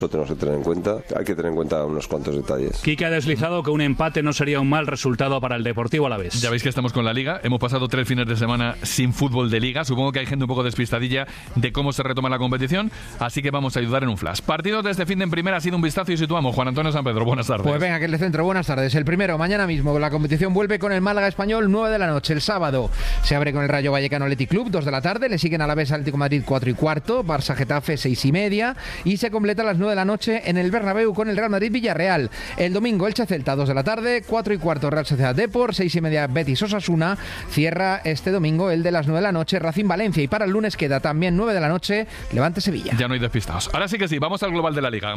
Lo tenemos que tener en cuenta. Hay que tener en cuenta unos cuantos detalles. Quique ha deslizado que un empate no sería un mal resultado para el Deportivo Alavés. Ya veis que estamos con la Liga. Hemos pasado 3 fines de semana sin fútbol de Liga. Supongo que hay gente un poco despistadilla de cómo se retoma la competición, así que vamos a ayudar en un flash. Partidos de este fin de en primera, ha sido un vistazo y situamos. Juan Antonio San Pedro, buenas tardes. Pues venga, que el centro, buenas tardes. El primero, mañana mismo, la competición vuelve con el Málaga Español, 9 de la noche. El sábado se abre con el Rayo Vallecano Athletic Club, 2 de la tarde. Le siguen Alavés Atlético de Madrid, 4:15. Barça Getafe, 6:30. Y se completa a las 9 de la noche en el Bernabéu con el Real Madrid Villarreal. El domingo Elche Celta, 2 de la tarde, 4:15 Real Sociedad Depor, 6:30 Betis Osasuna. Cierra este domingo el de las 9 de la noche Racing Valencia, y para el lunes queda también 9 de la noche Levante Sevilla. Ya no hay despistados. Ahora sí que sí, vamos al global de la Liga.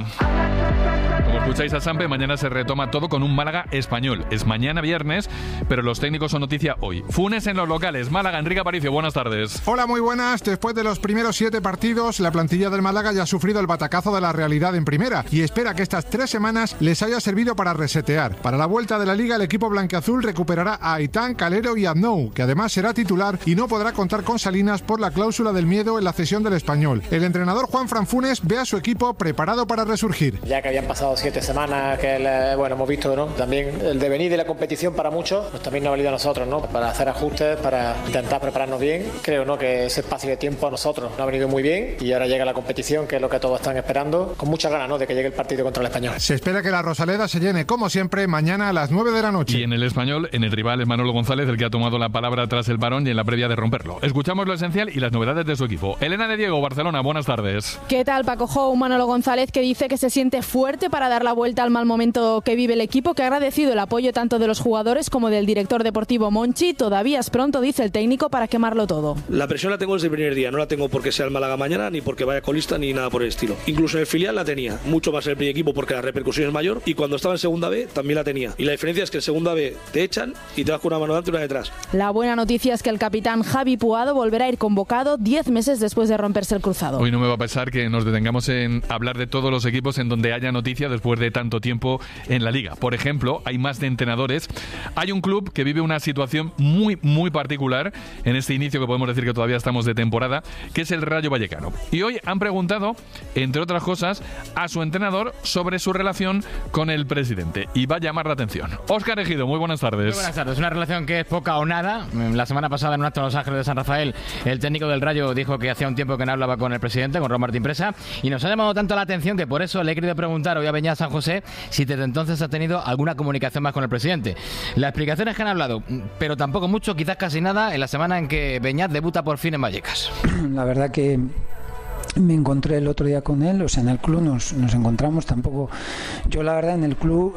Como escucháis a Sampe, mañana se retoma todo con un Málaga Español. Es mañana viernes, pero los técnicos son noticia hoy. Funes en los locales. Málaga, Enrique Aparicio, buenas tardes. Hola, muy buenas. Después de los primeros 7 partidos, la plantilla del Málaga ya ha sufrido el batacazo de la realidad en primera y espera que estas 3 semanas les haya servido para resetear. Para la vuelta de la Liga, el equipo blanquiazul recuperará a Aitán, Calero y Aznou, que además será titular y no podrá contar con Salinas por la cláusula del miedo en la cesión del Español. El entrenador Juanfran Funes ve a su equipo preparado para resurgir. Ya que habían pasado 7 semanas, que hemos visto, ¿no? También el devenir de la competición para muchos, pues también nos ha valido a nosotros, ¿no? Para hacer ajustes, para intentar prepararnos bien. Creo, ¿no?, que ese espacio de tiempo a nosotros nos ha venido muy bien y ahora llega la competición, que es lo que todos están esperando, con muchas ganas, ¿no?, de que llegue el partido contra el Español. Se espera que la Rosaleda se llene, como siempre, mañana a las 9 de la noche. Y en el Español, en el rival es Manolo González, el que ha tomado la palabra tras el parón y en la previa de romperlo. Escuchamos lo esencial y las novedades de su equipo. Elena de Diego, Barcelona, buenas tardes. ¿Qué tal, Paco Jou? Manolo González, que dice que se siente fuerte para dar la vuelta al mal momento que vive el equipo, que ha agradecido el apoyo tanto de los jugadores como del director deportivo Monchi. Todavía es pronto, dice el técnico, para quemarlo todo. La presión la tengo desde el primer día, no la tengo porque sea el Málaga mañana, ni porque vaya colista, ni nada por el estilo. Incluso en el filial la tenía, mucho más en el primer equipo porque la repercusión es mayor, y cuando estaba en segunda B también la tenía. Y la diferencia es que en segunda B te echan y te vas con una mano delante y una detrás. La buena noticia es que el capitán Javi Puado volverá a ir convocado 10 meses después de romperse el cruzado. Hoy no me va a pasar que nos detengamos en hablar de todos los equipos en donde haya noticia después de tanto tiempo en la Liga. Por ejemplo, hay más de entrenadores. Hay un club que vive una situación muy particular en este inicio, que podemos decir que todavía estamos de temporada, que es el Rayo Vallecano. Y hoy han preguntado, entre otras cosas, a su entrenador sobre su relación con el presidente. Y va a llamar la atención. Óscar Ejido, muy buenas tardes. Muy buenas tardes. Una relación que es poca o nada. La semana pasada en un acto en Los Ángeles de San Rafael, el técnico del Rayo dijo que hacía un tiempo que no hablaba con el presidente, con Ron Martín Presa, y nos ha llamado tanto la atención que por eso le he querido preguntar hoy a Beñat San José si desde entonces ha tenido alguna comunicación más con el presidente. La explicación es que han hablado, pero tampoco mucho, quizás casi nada, en la semana en que Beñat debuta por fin en Vallecas. La verdad que me encontré el otro día con él, o sea, en el club nos encontramos. Tampoco, yo la verdad en el club,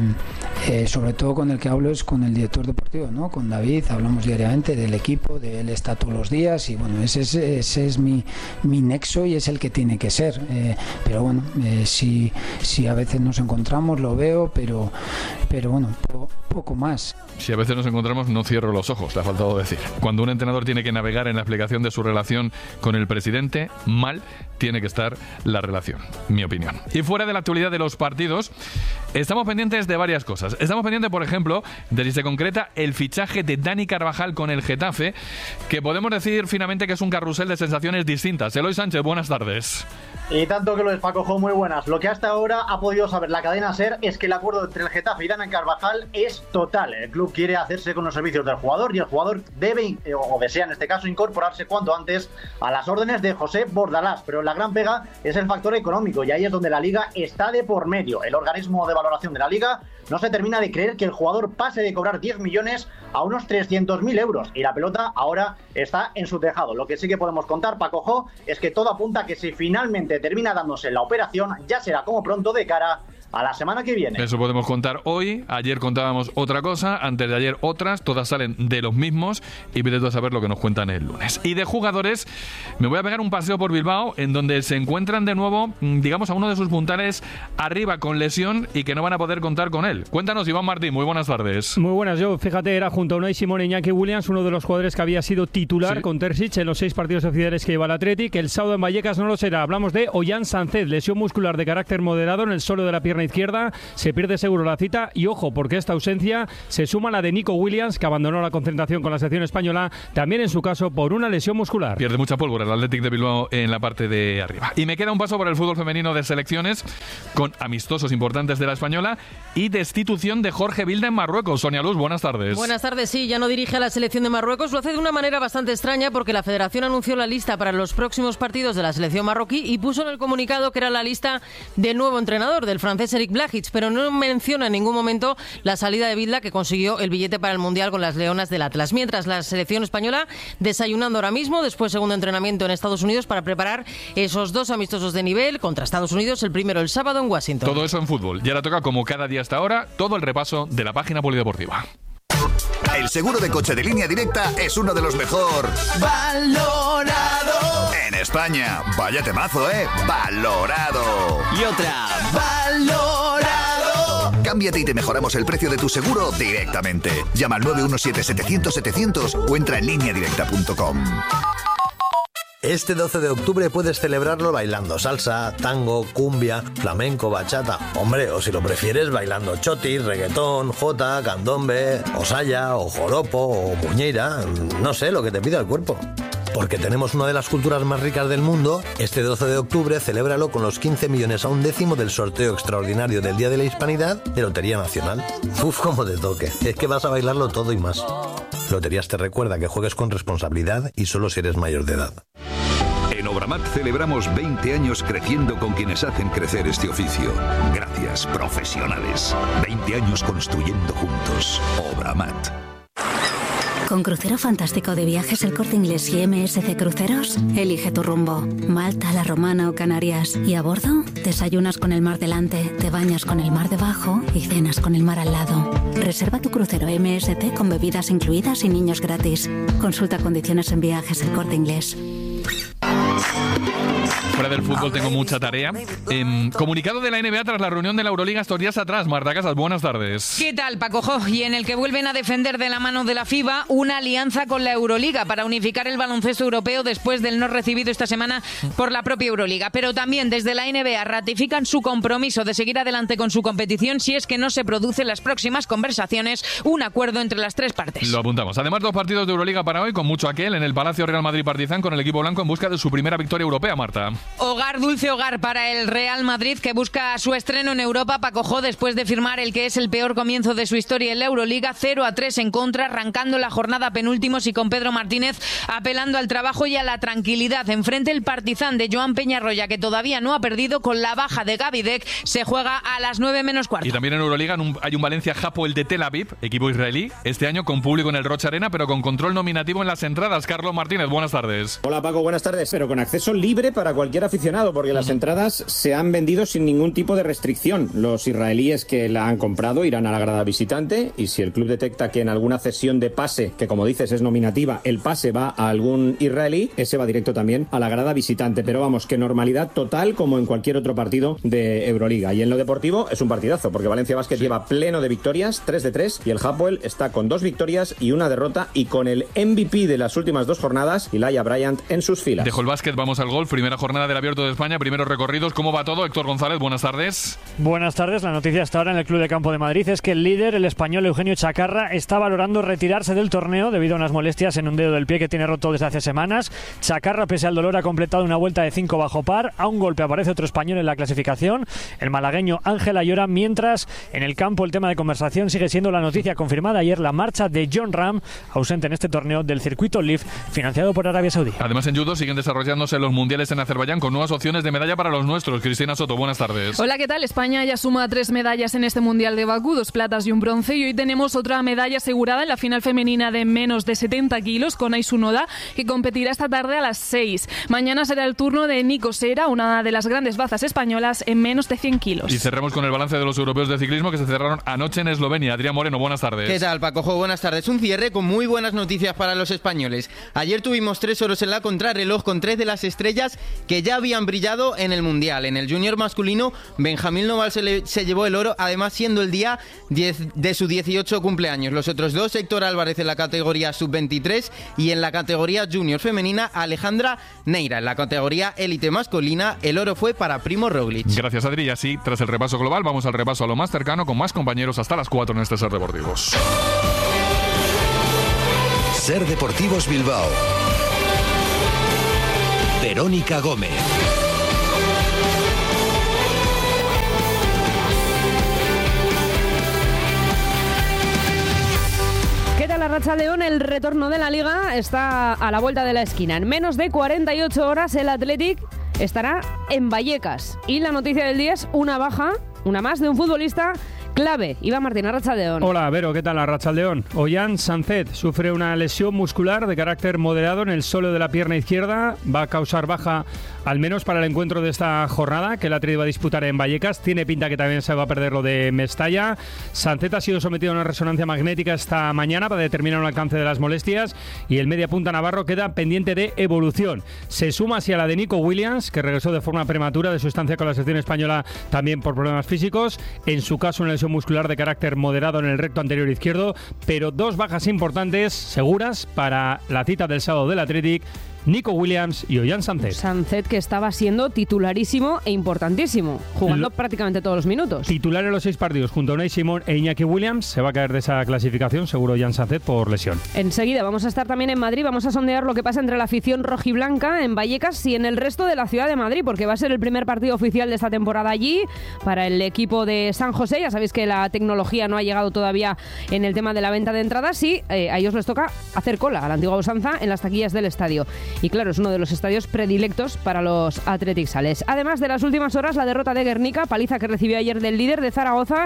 sobre todo con el que hablo es con el director deportivo, ¿no? Con David, hablamos diariamente del equipo, de él está todos los días y bueno, ese es mi nexo y es el que tiene que ser. Pero bueno, si a veces nos encontramos, lo veo, pero bueno, poco más. Si a veces nos encontramos, no cierro los ojos, le ha faltado decir. Cuando un entrenador tiene que navegar en la explicación de su relación con el presidente, mal tiene que estar la relación, mi opinión. Y fuera de la actualidad de los partidos, estamos pendientes de varias cosas. Estamos pendientes, por ejemplo, de si se concreta el fichaje de Dani Carvajal con el Getafe, que podemos decir finalmente que es un carrusel de sensaciones distintas. Eloy Sánchez, buenas tardes. Y tanto que lo es, Paco Jo, muy buenas. Lo que hasta ahora ha podido saber la cadena SER es que el acuerdo entre el Getafe y Dani Carvajal es total. El club quiere hacerse con los servicios del jugador y el jugador debe, o desea en este caso, incorporarse cuanto antes a las órdenes de José Bordalás. Pero la gran pega es el factor económico y ahí es donde la Liga está de por medio. El organismo de valoración de la Liga no se termina de creer que el jugador pase de cobrar 10 millones a unos 300.000 euros y la pelota ahora está en su tejado. Lo que sí que podemos contar, Paco Jo, es que todo apunta a que si finalmente termina dándose la operación, ya será como pronto de cara a la semana que viene. Eso podemos contar hoy. Ayer contábamos otra cosa, antes de ayer otras, todas salen de los mismos y vete a saber lo que nos cuentan el lunes. Y de jugadores, me voy a pegar un paseo por Bilbao en donde se encuentran de nuevo, digamos, a uno de sus puntales arriba con lesión y que no van a poder contar con él. Cuéntanos, Iván Martín, muy buenas tardes. Muy buenas, yo, fíjate, era junto a Unai Simón e Iñaki Williams, uno de los jugadores que había sido titular con Terzic en los 6 partidos oficiales que lleva el Athletic. El sábado en Vallecas no lo será. Hablamos de Ollán Sánchez, lesión muscular de carácter moderado en el suelo de la pierna pierna izquierda, se pierde seguro la cita y ojo, porque esta ausencia se suma a la de Nico Williams, que abandonó la concentración con la selección española, también en su caso por una lesión muscular. Pierde mucha pólvora el Athletic de Bilbao en la parte de arriba. Y me queda un paso por el fútbol femenino de selecciones, con amistosos importantes de la española y destitución de Jorge Vilda en Marruecos. Sonia Luz, buenas tardes. Buenas tardes, sí, ya no dirige a la selección de Marruecos. Lo hace de una manera bastante extraña porque la federación anunció la lista para los próximos partidos de la selección marroquí y puso en el comunicado que era la lista del nuevo entrenador, del francés Eric Blajic, pero no menciona en ningún momento la salida de Vilda, que consiguió el billete para el Mundial con las Leonas del Atlas. Mientras la selección española desayunando ahora mismo, después segundo entrenamiento en Estados Unidos para preparar esos dos amistosos de nivel contra Estados Unidos, el primero el sábado en Washington. Todo eso en fútbol. Y ahora toca, como cada día hasta ahora, todo el repaso de la página polideportiva. El seguro de coche de Línea Directa es uno de los mejor valorado en España. Vaya temazo, valorado. Y otra, valorado. Cámbiate y te mejoramos el precio de tu seguro directamente. Llama al 917-700-700 o entra en lineadirecta.com. Este 12 de octubre puedes celebrarlo bailando salsa, tango, cumbia, flamenco, bachata. Hombre, o si lo prefieres, bailando chotis, reggaetón, jota, candombe, o saya, o joropo, o muñeira. No sé, lo que te pida el cuerpo. Porque tenemos una de las culturas más ricas del mundo, este 12 de octubre celébralo con los 15 millones a un décimo del sorteo extraordinario del Día de la Hispanidad de Lotería Nacional. Uf, como te toque. Es que vas a bailarlo todo y más. Loterías te recuerda que juegues con responsabilidad y solo si eres mayor de edad. En Obramat celebramos 20 años creciendo con quienes hacen crecer este oficio. Gracias, profesionales. 20 años construyendo juntos. Obramat. Con Crucero Fantástico de Viajes El Corte Inglés y MSC Cruceros, elige tu rumbo. Malta, La Romana o Canarias. Y a bordo, desayunas con el mar delante, te bañas con el mar debajo y cenas con el mar al lado. Reserva tu crucero MSC con bebidas incluidas y niños gratis. Consulta condiciones en Viajes El Corte Inglés. Fuera del fútbol tengo mucha tarea. Comunicado de la NBA tras la reunión de la Euroliga estos días atrás. Marta Casas, buenas tardes. ¿Qué tal, Paco Jo? Y en el que vuelven a defender de la mano de la FIBA una alianza con la Euroliga para unificar el baloncesto europeo después del no recibido esta semana por la propia Euroliga. Pero también desde la NBA ratifican su compromiso de seguir adelante con su competición si es que no se producen las próximas conversaciones un acuerdo entre las tres partes. Lo apuntamos. Además, 2 partidos de Euroliga para hoy, con mucho aquel en el Palacio Real Madrid-Partizan con el equipo blanco en busca de su primera victoria europea, Marta. Hogar, dulce hogar para el Real Madrid, que busca su estreno en Europa, Paco Jo, después de firmar el que es el peor comienzo de su historia en la Euroliga, 0-3 en contra, arrancando la jornada penúltimos y con Pedro Martínez apelando al trabajo y a la tranquilidad. Enfrente el Partizan de Joan Peñarroya, que todavía no ha perdido, con la baja de Gaby Deck, se juega a las 9:15. Y también en Euroliga hay un Valencia Hapoel de Tel Aviv, equipo israelí, este año con público en el Rocha Arena, pero con control nominativo en las entradas. Carlos Martínez, buenas tardes. Hola Paco, buenas tardes, pero con acceso libre para cualquier aficionado, porque las entradas se han vendido sin ningún tipo de restricción. Los israelíes que la han comprado irán a la grada visitante, y si el club detecta que en alguna cesión de pase, que como dices es nominativa, el pase va a algún israelí, ese va directo también a la grada visitante. Pero vamos, que normalidad total como en cualquier otro partido de Euroliga. Y en lo deportivo es un partidazo, porque Valencia Basket lleva pleno de victorias, 3-3, y el Hapoel está con 2 victorias y 1 derrota, y con el MVP de las últimas 2 jornadas, Elijah Bryant, en sus filas. Dejo el básquet, vamos al golf. Primera jornada del Abierto de España, primeros recorridos. ¿Cómo va todo? Héctor González, buenas tardes. Buenas tardes. La noticia hasta ahora en el Club de Campo de Madrid es que el líder, el español Eugenio Chacarra, está valorando retirarse del torneo debido a unas molestias en un dedo del pie que tiene roto desde hace semanas. Chacarra, pese al dolor, ha completado una vuelta de 5 bajo par. A un golpe aparece otro español en la clasificación, el malagueño Ángel Ayora, mientras en el campo el tema de conversación sigue siendo la noticia confirmada ayer, la marcha de John Ram, ausente en este torneo del circuito LIV, financiado por Arabia Saudí. Además, en judo siguen desarrollándose los mundiales en Azerbaiyán con nuevas opciones de medalla para los nuestros. Cristina Soto, buenas tardes. Hola, ¿qué tal? España ya suma 3 medallas en este Mundial de Bakú, 2 platas y un bronce, y hoy tenemos otra medalla asegurada en la final femenina de menos de 70 kilos con Aisu Noda, que competirá esta tarde a las 6. Mañana será el turno de Nico Sera, una de las grandes bazas españolas en menos de 100 kilos. Y cerremos con el balance de los europeos de ciclismo que se cerraron anoche en Eslovenia. Adrián Moreno, buenas tardes. ¿Qué tal, Paco Jo? Buenas tardes. Un cierre con muy buenas noticias para los españoles. Ayer tuvimos 3 oros en la contrarreloj con 3 de las estrellas que ya ya habían brillado en el Mundial. En el junior masculino, Benjamín Noval se llevó el oro, además siendo el día 10 de su 18 cumpleaños. Los otros dos, Héctor Álvarez en la categoría sub-23 y en la categoría junior femenina, Alejandra Neira. En la categoría élite masculina, el oro fue para Primo Roglic. Gracias, Adri. Y así, tras el repaso global, vamos al repaso a lo más cercano con más compañeros hasta las 4 en este Ser Deportivos. Ser Deportivos Bilbao. Verónica Gómez. ¿Qué tal, Arratsaldeon? El retorno de la Liga está a la vuelta de la esquina. En menos de 48 horas el Athletic estará en Vallecas. Y la noticia del día es una baja, una más, de un futbolista clave. Iván Martín, Arratsaldeon. Hola, Vero, ¿qué tal, Arratsaldeon? Ollán Sancet sufre una lesión muscular de carácter moderado en el sóleo de la pierna izquierda. Va a causar baja al menos para el encuentro de esta jornada que el Athletic va a disputar en Vallecas. Tiene pinta que también se va a perder lo de Mestalla. Sancet ha sido sometido a una resonancia magnética esta mañana para determinar el alcance de las molestias y el mediapunta navarro queda pendiente de evolución. Se suma así a la de Nico Williams, que regresó de forma prematura de su estancia con la selección española también por problemas físicos. En su caso, una lesión muscular de carácter moderado en el recto anterior izquierdo, pero dos bajas importantes seguras para la cita del sábado del Athletic: Nico Williams y Ollán Sancet. Sancet, que estaba siendo titularísimo e importantísimo, jugando prácticamente todos los minutos. Titular en los 6 partidos junto a Unai Simón e Iñaki Williams. Se va a caer de esa clasificación seguro Ollán Sancet por lesión. Enseguida vamos a estar también en Madrid, vamos a sondear lo que pasa entre la afición rojiblanca en Vallecas y en el resto de la ciudad de Madrid, porque va a ser el primer partido oficial de esta temporada allí para el equipo de San José. Ya sabéis que la tecnología no ha llegado todavía en el tema de la venta de entradas y a ellos les toca hacer cola a la antigua usanza en las taquillas del estadio. Y claro, es uno de los estadios predilectos para los Athletic Sales. Además de las últimas horas, la derrota de Guernica, paliza que recibió ayer del líder de Zaragoza,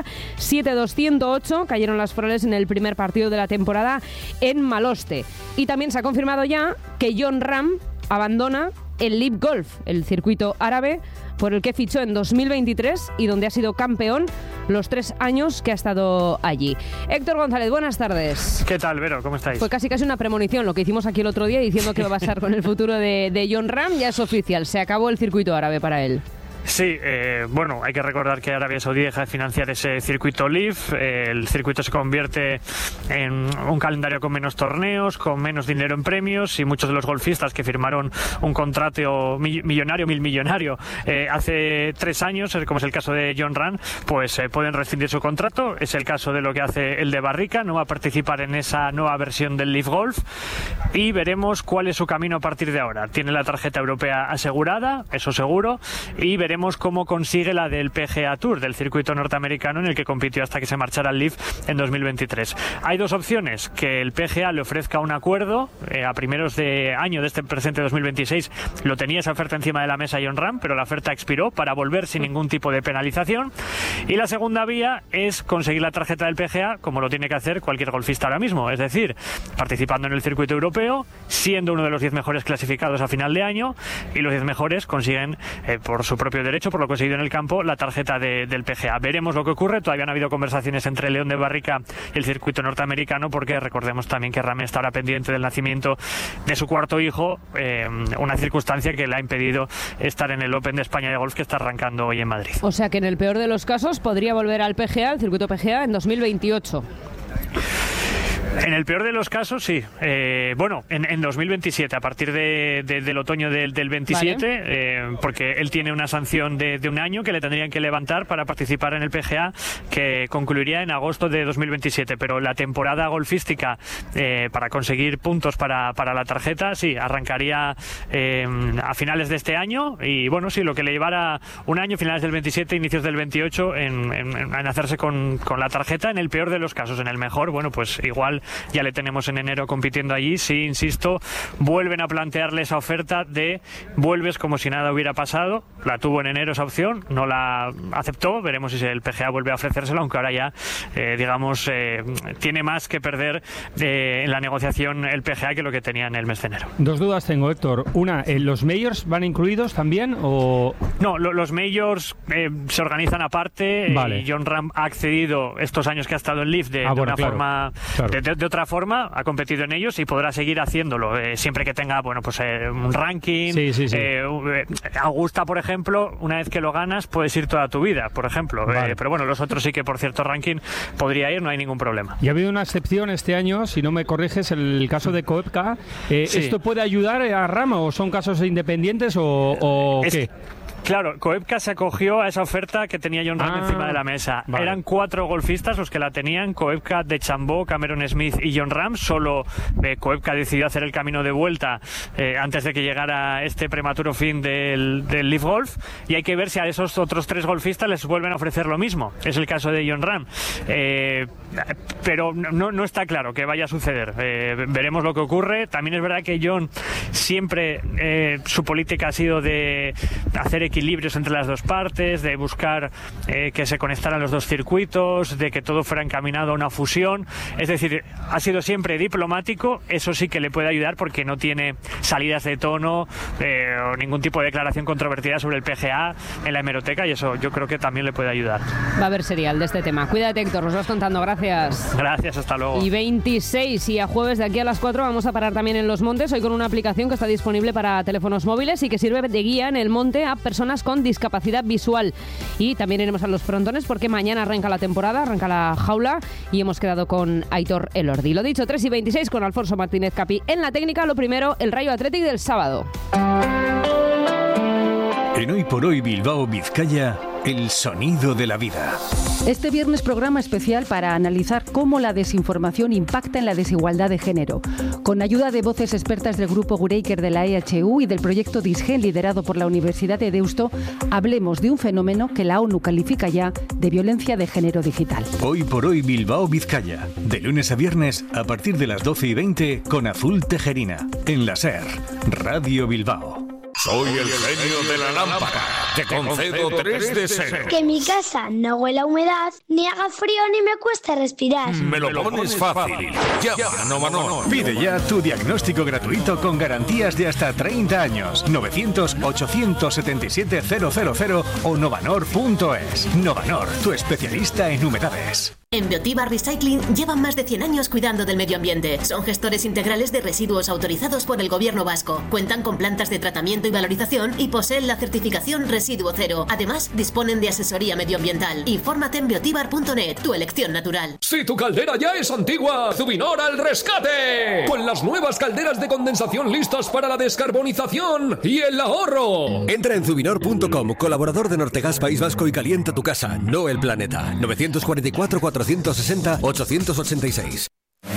7-2-108. Cayeron las Forales en el primer partido de la temporada en Maloste. Y también se ha confirmado ya que Jon Rahm abandona el LIV Golf, el circuito árabe por el que fichó en 2023 y donde ha sido campeón los 3 años que ha estado allí. Héctor González, buenas tardes. ¿Qué tal, Vero? ¿Cómo estáis? Fue casi una premonición lo que hicimos aquí el otro día diciendo que va a pasar con el futuro de Jon Rahm. Ya es oficial, se acabó el circuito árabe para él. Sí, bueno, hay que recordar que Arabia Saudí deja de financiar ese circuito LIV, el circuito se convierte en un calendario con menos torneos, con menos dinero en premios y muchos de los golfistas que firmaron un contrato millonario hace 3 años, como es el caso de Jon Rahm, pues pueden rescindir su contrato. Es el caso de lo que hace el de Barrica, no va a participar en esa nueva versión del LIV Golf y veremos cuál es su camino a partir de ahora. Tiene la tarjeta europea asegurada, eso seguro, y veremos cómo consigue la del PGA Tour, del circuito norteamericano en el que compitió hasta que se marchara al LIV en 2023. Hay 2 opciones: que el PGA le ofrezca un acuerdo a primeros de año de este presente 2026. Lo tenía esa oferta encima de la mesa Jon Rahm, pero la oferta expiró para volver sin ningún tipo de penalización. Y la segunda vía es conseguir la tarjeta del PGA, como lo tiene que hacer cualquier golfista ahora mismo, es decir, participando en el circuito europeo, siendo uno de los 10 mejores clasificados a final de año, y los 10 mejores consiguen por su propio derecho, por lo conseguido en el campo, la tarjeta del PGA. Veremos lo que ocurre. Todavía no ha habido conversaciones entre León de Barrica y el circuito norteamericano, porque recordemos también que Rahm está ahora pendiente del nacimiento de su 4º hijo, una circunstancia que le ha impedido estar en el Open de España de golf que está arrancando hoy en Madrid. O sea que en el peor de los casos podría volver al PGA, al circuito PGA, en 2028. En el peor de los casos, sí. Bueno, en 2027, a partir del otoño del 27, vale. Porque él tiene una sanción de 1 año que le tendrían que levantar para participar en el PGA, que concluiría en agosto de 2027. Pero la temporada golfística para conseguir puntos para la tarjeta, sí, arrancaría a finales de este año. Y bueno, sí, lo que le llevara 1 año, finales del 27, inicios del 28, en hacerse con la tarjeta. En el peor de los casos. En el mejor, bueno, pues igual ya le tenemos en enero compitiendo allí. Sí, insisto, vuelven a plantearle esa oferta de vuelves como si nada hubiera pasado. La tuvo en enero esa opción, no la aceptó. Veremos si el PGA vuelve a ofrecérsela, aunque ahora ya, digamos, tiene más que perder en la negociación el PGA que lo que tenía en el mes de enero. 2 dudas tengo, Héctor. Una, ¿los majors van incluidos también o...? No, los majors se organizan aparte. Vale. Y Jon Rahm ha accedido estos años que ha estado en LIV de una forma... Claro. de otra forma, ha competido en ellos y podrá seguir haciéndolo, siempre que tenga un ranking. Augusta, por ejemplo, una vez que lo ganas puedes ir toda tu vida, por ejemplo. Vale. Pero bueno, los otros sí que por cierto ranking podría ir, no hay ningún problema. Y ha habido una excepción este año, si no me corriges, el caso de Koepka. Sí. ¿Esto puede ayudar a Rama o son casos independientes o qué? Claro, Koepka se acogió a esa oferta que tenía Jon Rahm encima de la mesa. Vale. Eran 4 golfistas los que la tenían: Koepka, DeChambeau, Cameron Smith y Jon Rahm. Solo Koepka decidió hacer el camino de vuelta antes de que llegara este prematuro fin del Leaf Golf, y hay que ver si a esos otros 3 golfistas les vuelven a ofrecer lo mismo. Es el caso de Jon Rahm. Pero no está claro que vaya a suceder. Veremos lo que ocurre. También es verdad que Jon siempre su política ha sido de hacer equilibrios entre las dos partes, de buscar que se conectaran los dos circuitos, de que todo fuera encaminado a una fusión. Es decir, ha sido siempre diplomático. Eso sí que le puede ayudar porque no tiene salidas de tono o ningún tipo de declaración controvertida sobre el PGA en la hemeroteca, y eso yo creo que también le puede ayudar. Va a haber serial de este tema. Cuídate, Héctor, nos vas contando. Gracias. Gracias, hasta luego. Y 26 y a jueves de aquí a las 4 vamos a parar también en Los Montes, hoy con una aplicación que está disponible para teléfonos móviles y que sirve de guía en el monte a personas con discapacidad visual. Y también iremos a los frontones porque mañana arranca la temporada, arranca la jaula, y hemos quedado con Aitor Elordi. Lo dicho, 3 y 26 con Alfonso Martínez Capi en la técnica. Lo primero, el Rayo Athletic del sábado. En Hoy por Hoy Bilbao Vizcaya, el sonido de la vida. Este viernes programa especial para analizar cómo la desinformación impacta en la desigualdad de género. Con ayuda de voces expertas del grupo Gureiker de la EHU y del proyecto Disgen liderado por la Universidad de Deusto, hablemos de un fenómeno que la ONU califica ya de violencia de género digital. Hoy por Hoy Bilbao Vizcaya, de lunes a viernes a partir de las 12:20 con Azul Tejerina, en la SER, Radio Bilbao. Soy el genio de la lámpara. Te concedo 3 deseos. Que mi casa no huela a humedad, ni haga frío, ni me cueste respirar. Me lo pones fácil. Llama a Novanor. Pide ya tu diagnóstico gratuito con garantías de hasta 30 años. 900-877-000 o novanor.es. Novanor, tu especialista en humedades. En Biotiba Recycling llevan más de 100 años cuidando del medio ambiente. Son gestores integrales de residuos autorizados por el Gobierno vasco. Cuentan con plantas de tratamiento y valorización y poseen la certificación Residuo Cero. Además, disponen de asesoría medioambiental. Infórmate en biotibar.net, tu elección natural. Si tu caldera ya es antigua, Zubinor al rescate. Con las nuevas calderas de condensación listas para la descarbonización y el ahorro. Entra en zubinor.com, colaborador de Nortegas País Vasco, y calienta tu casa, no el planeta. 944-460-886.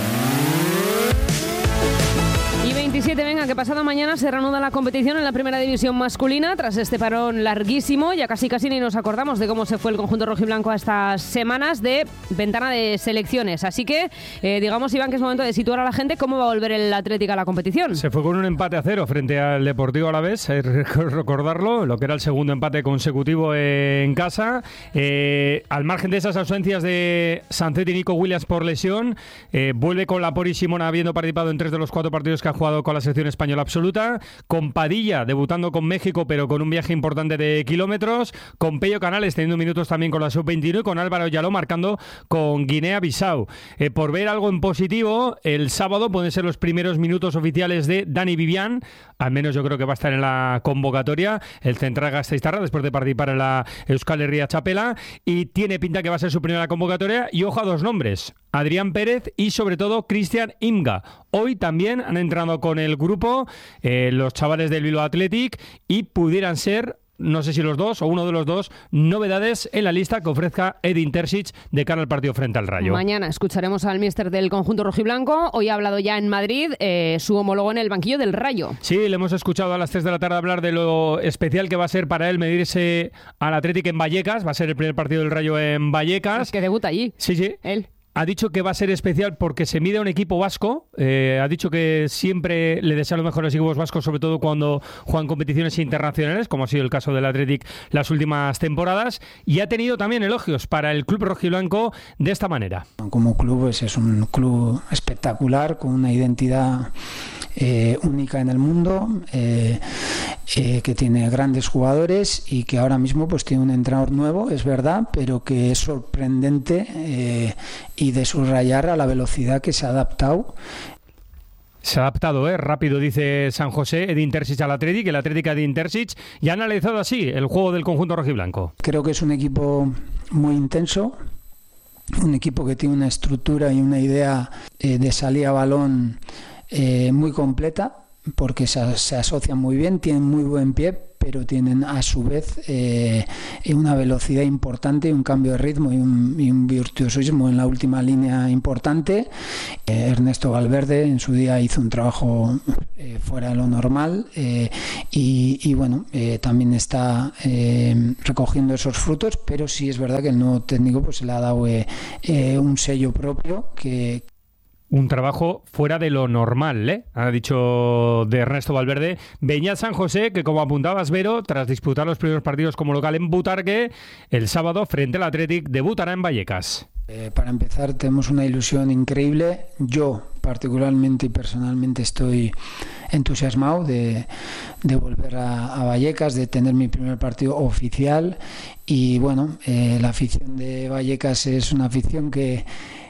Y 27, venga, que pasado mañana se reanuda la competición en la primera división masculina tras este parón larguísimo. Ya casi ni nos acordamos de cómo se fue el conjunto rojiblanco a estas semanas de ventana de selecciones. Así que, digamos, Iván, que es momento de situar a la gente cómo va a volver el Atlético a la competición. Se fue con un empate a 0 frente al Deportivo Alavés, hay que recordarlo, lo que era el segundo empate consecutivo en casa. Al margen de esas ausencias de Sancet y Nico Williams por lesión, vuelve con Laporte y Simona habiendo participado en 3 de los 4 partidos que ha jugado con la selección española absoluta, con Padilla debutando con México pero con un viaje importante de kilómetros, con Pello Canales teniendo minutos también con la sub-21 y con Álvaro Yaló marcando con Guinea-Bissau. Por ver algo en positivo, el sábado pueden ser los primeros minutos oficiales de Dani Vivian, al menos yo creo que va a estar en la convocatoria, el central gasteiztarra, después de participar en la Euskal Herria Txapela, y tiene pinta que va a ser su primera convocatoria. Y ojo a 2 nombres, Adrián Pérez y sobre todo Cristian Imga. Hoy también han entrado con el grupo los chavales del Bilbao Athletic y pudieran ser, no sé si los 2 o uno de los 2, novedades en la lista que ofrezca Edin Terzic de cara al partido frente al Rayo. Mañana escucharemos al míster del conjunto rojiblanco. Hoy ha hablado ya en Madrid su homólogo en el banquillo del Rayo. Sí, le hemos escuchado a las 3 de la tarde hablar de lo especial que va a ser para él medirse al Athletic en Vallecas. Va a ser el primer partido del Rayo en Vallecas. Es que debuta allí. Sí. Él. Ha dicho que va a ser especial porque se mide a un equipo vasco. Ha dicho que siempre le desea lo mejor a los equipos vascos, sobre todo cuando juegan competiciones internacionales, como ha sido el caso del Athletic las últimas temporadas. Y ha tenido también elogios para el club rojiblanco de esta manera. Como club es un club espectacular, con una identidad única en el mundo, que tiene grandes jugadores y que ahora mismo pues tiene un entrenador nuevo, es verdad, pero que es sorprendente y de subrayar a la velocidad que se ha adaptado. Se ha adaptado, rápido, dice San José, Edin Terzic al Athletic, el Athletic a Edin Terzic, y ha analizado así el juego del conjunto rojiblanco. Creo que es un equipo muy intenso, un equipo que tiene una estructura y una idea de salida a balón muy completa, porque se asocian muy bien, tienen muy buen pie, pero tienen a su vez una velocidad importante, un cambio de ritmo y un virtuosismo en la última línea importante. Ernesto Valverde en su día hizo un trabajo fuera de lo normal y bueno, también está recogiendo esos frutos, pero sí es verdad que el nuevo técnico pues le ha dado un sello propio que... Un trabajo fuera de lo normal, ha dicho de Ernesto Valverde. Beñat San José, que como apuntabas, Vero, tras disputar los primeros partidos como local en Butarque, el sábado frente al Athletic debutará en Vallecas. Para empezar, tenemos una ilusión increíble. Yo particularmente y personalmente estoy entusiasmado de volver a Vallecas, de tener mi primer partido oficial. Y bueno, la afición de Vallecas es una afición que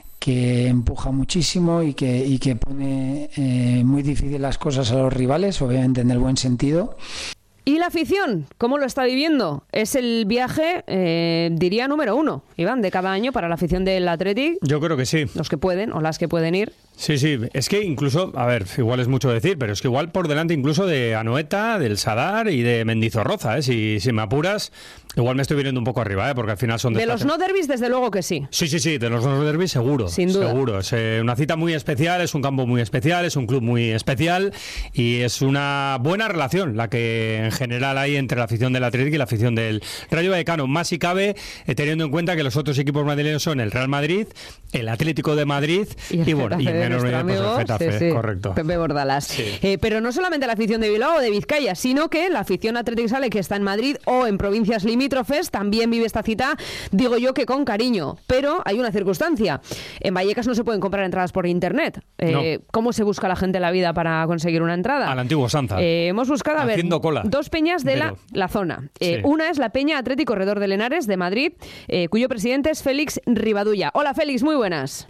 empuja muchísimo y que pone muy difícil las cosas a los rivales, obviamente en el buen sentido. ¿Y la afición? ¿Cómo lo está viviendo? Es el viaje, diría, número 1, Iván, de cada año para la afición del Athletic. Yo creo que sí. Los que pueden o las que pueden ir. Sí, es que incluso, a ver, igual es mucho decir, pero es que igual por delante incluso de Anoeta, del Sadar y de Mendizorroza, si me apuras, igual me estoy viniendo un poco arriba, porque al final son... De los no derbis, desde luego que sí. Sí, de los no derbis seguro. Sin duda. Seguro. Es una cita muy especial, es un campo muy especial, es un club muy especial y es una buena relación la que en general hay entre la afición del Athletic y la afición del Rayo Vallecano. Más si cabe, teniendo en cuenta que los otros equipos madrileños son el Real Madrid, el Atlético de Madrid y bueno, y menos medida pues el Getafe, sí. Correcto. Pepe Bordalás. Sí. Pero no solamente la afición de Bilbao o de Vizcaya, sino que la afición Athletic Sale, que está en Madrid o en provincias limítrofes, también vive esta cita, digo yo que con cariño. Pero hay una circunstancia. En Vallecas no se pueden comprar entradas por internet. No. ¿Cómo se busca la gente la vida para conseguir una entrada? A la antigua Sanza. Hemos buscado, haciendo cola. Dos peñas de la zona. Sí. Una es la Peña Atlético Corredor de Lenares de Madrid, cuyo presidente es Félix Rivadulla. Hola Félix, muy buenas.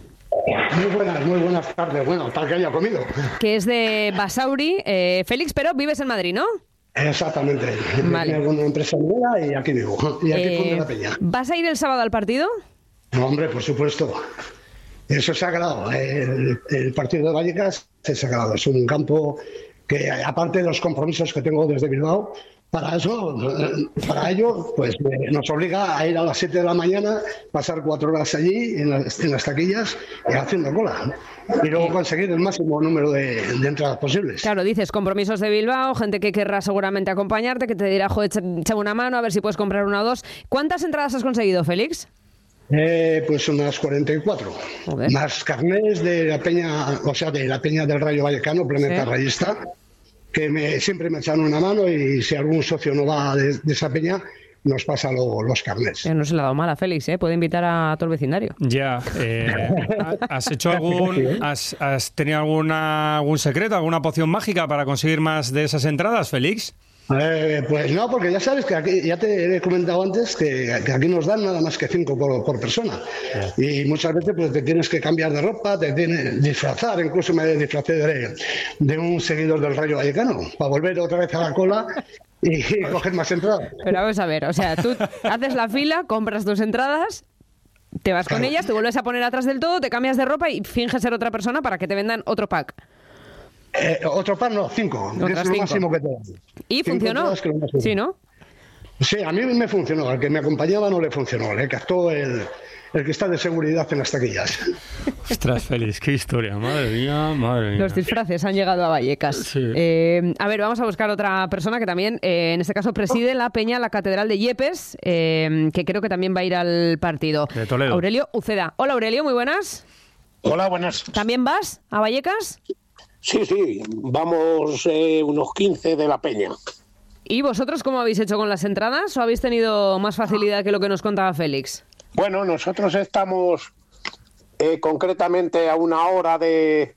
Muy buenas tardes. Bueno, tal que haya comido. Que es de Basauri. Félix, pero vives en Madrid, ¿no? Exactamente. Vale. Tengo una empresa nueva y aquí vivo. Y aquí fundé la peña. ¿Vas a ir el sábado al partido? No, hombre, por supuesto. Eso es sagrado. El partido de Vallecas es sagrado. Es un campo que, aparte de los compromisos que tengo desde Bilbao, para ello, pues nos obliga a ir a las 7 de la mañana, pasar 4 horas allí en las taquillas y haciendo cola. Y luego conseguir el máximo número de entradas posibles. Claro, dices compromisos de Bilbao, gente que querrá seguramente acompañarte, que te dirá, joder, echa una mano, a ver si puedes comprar una o dos. ¿Cuántas entradas has conseguido, Félix? Pues unas 44. Joder. Más carnés de la peña, o sea, de la peña del Rayo Vallecano, Planeta Rayista, que siempre me echan una mano y si algún socio no va de esa peña, nos pasa los carnets. No se le ha dado mal a Félix, puede invitar a todo el vecindario. Ya. ¿Has hecho has tenido algún secreto, alguna poción mágica para conseguir más de esas entradas, Félix? Pues no, porque ya sabes que aquí, ya te he comentado antes que aquí nos dan nada más que 5 por persona. Y muchas veces pues te tienes que cambiar de ropa, te tienes que disfrazar. Incluso me disfracé de un seguidor del Rayo Vallecano para volver otra vez a la cola y coger más entradas. Pero vamos a ver, o sea, tú haces la fila, compras tus entradas, te vas con ellas, te vuelves a poner atrás del todo, te cambias de ropa y finges ser otra persona para que te vendan otro pack. Otro par no, 5. Es lo máximo que te dan. ¿Y funcionó? Sí, ¿no? Sí, a mí me funcionó. Al que me acompañaba no le funcionó. Le captó el que está de seguridad en las taquillas. Ostras, Félix, qué historia. Madre mía. Los disfraces han llegado a Vallecas. Sí. A ver, vamos a buscar otra persona que también, en este caso, preside la peña, la Catedral de Yepes, que creo que también va a ir al partido. De Toledo. Aurelio Uceda. Hola, Aurelio, muy buenas. Hola, buenas. ¿También vas a Vallecas? Sí, vamos unos 15 de la peña. ¿Y vosotros cómo habéis hecho con las entradas o habéis tenido más facilidad que lo que nos contaba Félix? Bueno, nosotros estamos concretamente a una hora de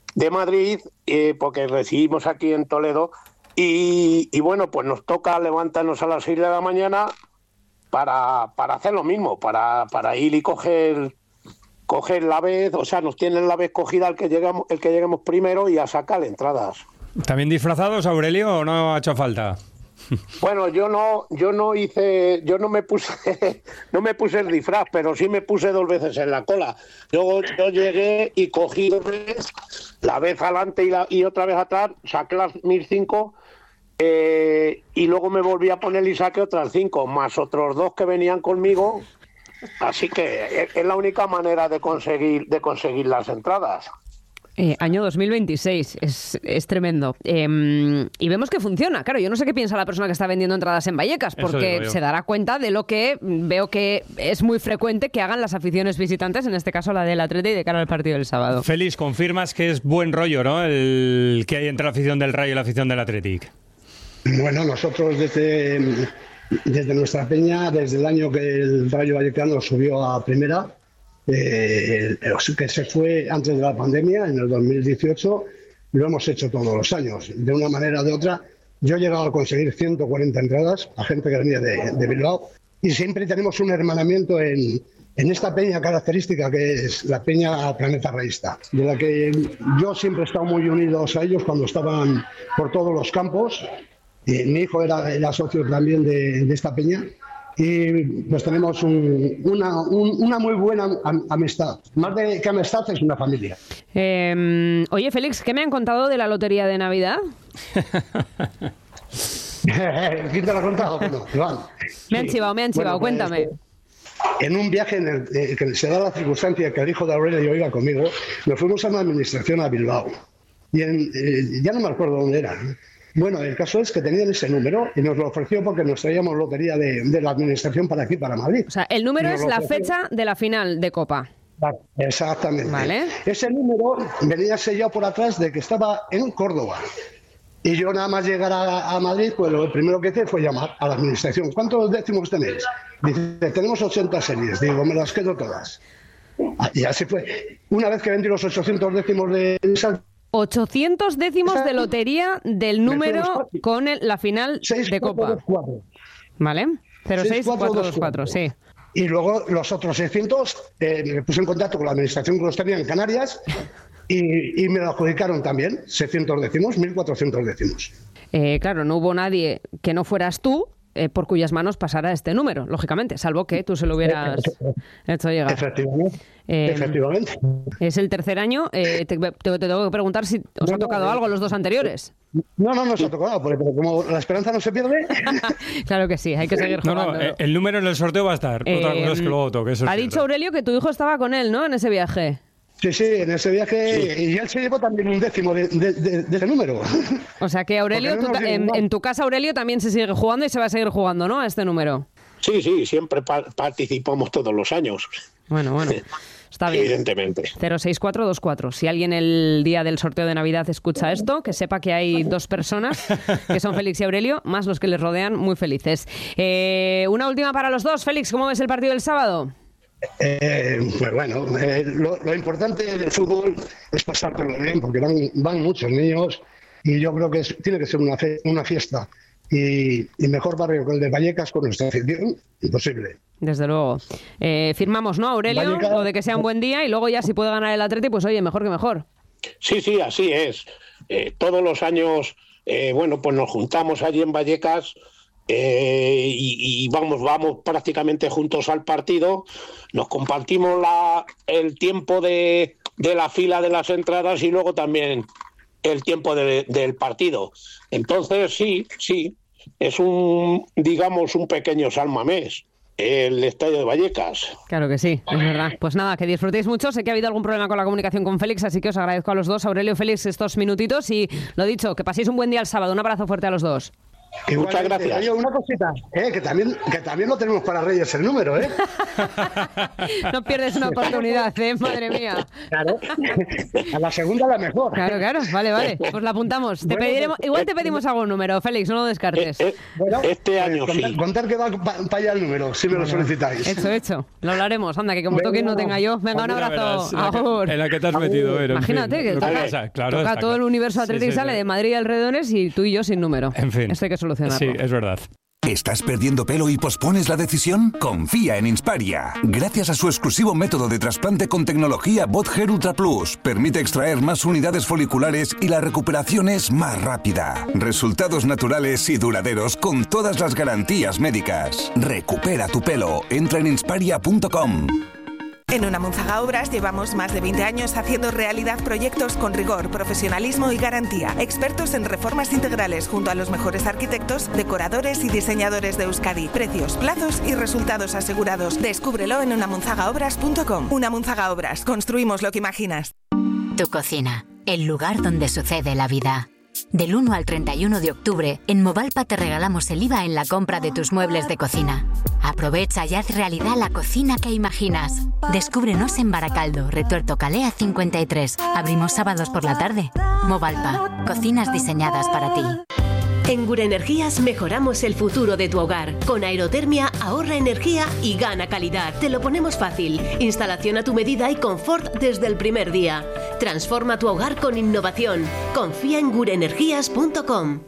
de Madrid, porque residimos aquí en Toledo, y bueno, pues nos toca levantarnos a las 6 de la mañana para hacer lo mismo, para ir y coger la vez, o sea, nos tienen la vez cogida el que lleguemos primero y a sacar entradas. ¿También disfrazados, Aurelio, o no ha hecho falta? Bueno, yo no me puse el disfraz, pero sí me puse 2 veces en la cola. Yo llegué y cogí 2 veces, la vez adelante y otra vez atrás, saqué las 1005 y luego me volví a poner y saqué otras 5, más otros 2 que venían conmigo. Así que es la única manera de conseguir las entradas. Año 2026, es tremendo. Y vemos que funciona. Claro, yo no sé qué piensa la persona que está vendiendo entradas en Vallecas, porque se dará cuenta de lo que veo que es muy frecuente que hagan las aficiones visitantes, en este caso la del Atleti, de cara al partido del sábado. Félix, confirmas que es buen rollo, ¿no?, el que hay entre la afición del Rayo y la afición del Athletic. Bueno, nosotros desde nuestra peña, desde el año que el Rayo Vallecano subió a primera, que se fue antes de la pandemia, en el 2018, lo hemos hecho todos los años, de una manera o de otra. Yo he llegado a conseguir 140 entradas a gente que venía de Bilbao, y siempre tenemos un hermanamiento en esta peña característica que es la peña Planeta Rayista, de la que yo siempre he estado muy unido a ellos cuando estaban por todos los campos. Mi hijo era socio también de esta peña, y pues tenemos una muy buena amistad. Más de que amistad, es una familia. Oye, Félix, ¿qué me han contado de la lotería de Navidad? ¿Quién te lo ha contado? Bueno, Iván. Me han chivado, cuéntame. En un viaje en el que se da la circunstancia que el hijo de Aurelio iba conmigo, nos fuimos a una administración a Bilbao. Y ya no me acuerdo dónde era. Bueno, el caso es que tenían ese número y nos lo ofreció porque nos traíamos lotería de la administración para aquí, para Madrid. O sea, el número es la fecha de la final de Copa. Exactamente. Vale. Ese número venía sellado por atrás de que estaba en Córdoba. Y yo nada más llegar a Madrid, pues lo primero que hice fue llamar a la administración. ¿Cuántos décimos tenéis? Dice, tenemos 80 series. Digo, me las quedo todas. Y así fue. Una vez que vendí los 800 décimos de esa... 800 décimos de lotería del número con la final de Copa. 4. ¿Vale? 06424, sí. Y luego los otros 600 me puse en contacto con la administración que los tenía en Canarias y me lo adjudicaron también, 600 décimos, 1.400 décimos. Claro, no hubo nadie que no fueras tú por cuyas manos pasara este número, lógicamente, salvo que tú se lo hubieras hecho llegar. Efectivamente. Es el tercer año. Te tengo que preguntar si os ha tocado algo los 2 anteriores. No nos ha tocado, porque como la esperanza no se pierde. Claro que sí, hay que seguir jugando. No, el número en el sorteo va a estar. Otra cosa es que luego toque. Ha dicho Aurelio que tu hijo estaba con él, ¿no?, en ese viaje. Sí, en ese viaje, sí. Y él se llevó también un décimo de ese número. O sea que Aurelio, en tu casa, Aurelio, también se sigue jugando y se va a seguir jugando, ¿no?, a este número. Sí, siempre participamos todos los años. Bueno, está bien. Evidentemente. 06424. Si alguien el día del sorteo de Navidad escucha esto, que sepa que hay 2 personas, que son Félix y Aurelio, más los que les rodean, muy felices. Una última para los 2. Félix, ¿cómo ves el partido del sábado? Pues bueno, lo importante del fútbol es pasártelo bien, porque van muchos niños y yo creo que tiene que ser una fiesta. Y mejor barrio que el de Vallecas con nuestra afición, imposible. Desde luego. Firmamos, ¿no, Aurelio? Vallecas, lo de que sea un buen día y luego ya si puede ganar el Atleti, pues oye, mejor que mejor. Sí, así es. Todos los años, pues nos juntamos allí en Vallecas. Y vamos prácticamente juntos al partido, nos compartimos el tiempo de la fila de las entradas y luego también el tiempo del partido. Entonces sí, es un pequeño San Mamés, el estadio de Vallecas. Claro que sí, es verdad. Pues nada, que disfrutéis mucho. Sé que ha habido algún problema con la comunicación con Félix, así que os agradezco a los 2, Aurelio y Félix, estos minutitos y lo dicho, que paséis un buen día el sábado. Un abrazo fuerte a los 2. Muchas gracias. Oye, una cosita, que también lo tenemos para Reyes el número, ¿eh? No pierdes una oportunidad, madre mía. Claro, a la segunda la mejor. Claro, vale, pues la apuntamos. Igual te pedimos algún número, Félix, no lo descartes. Bueno, este año sí. Contar que va para allá el número, si me lo solicitáis. Hecho. Lo hablaremos, anda, que como toque no tenga yo. Venga, un abrazo. En la que te has metido, Imagínate que toca todo el universo atlético y sale de Madrid y alrededores y tú y yo sin número. En fin. Esto hay que solucionarlo. Sí, es verdad. ¿Estás perdiendo pelo y pospones la decisión? Confía en Insparia. Gracias a su exclusivo método de trasplante con tecnología BotHair Ultra Plus, permite extraer más unidades foliculares y la recuperación es más rápida. Resultados naturales y duraderos con todas las garantías médicas. Recupera tu pelo. Entra en insparia.com. En Unamunzaga Obras llevamos más de 20 años haciendo realidad proyectos con rigor, profesionalismo y garantía. Expertos en reformas integrales junto a los mejores arquitectos, decoradores y diseñadores de Euskadi. Precios, plazos y resultados asegurados. Descúbrelo en unamunzagaobras.com. Unamunzaga Obras. Construimos lo que imaginas. Tu cocina, el lugar donde sucede la vida. Del 1 al 31 de octubre, en Movalpa te regalamos el IVA en la compra de tus muebles de cocina. Aprovecha y haz realidad la cocina que imaginas. Descúbrenos en Baracaldo, Retuerto Calea 53. Abrimos sábados por la tarde. Movalpa, cocinas diseñadas para ti. En Gure Energías mejoramos el futuro de tu hogar. Con aerotermia ahorra energía y gana calidad. Te lo ponemos fácil. Instalación a tu medida y confort desde el primer día. Transforma tu hogar con innovación. Confía en gureenergías.com.